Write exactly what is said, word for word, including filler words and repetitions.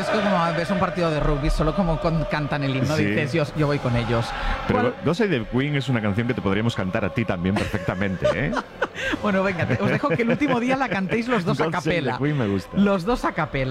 es que como ves un partido de rugby, solo como con, cantan el himno, Sí. dices, yo, yo voy con ellos. Pero ¿Cuál- God Save the Queen es una canción que te podríamos cantar a ti también perfectamente, ¿eh? Bueno, venga, te- os dejo que el último día la cantéis los dos a God Save the capela. Queen me gusta. Los dos a capela.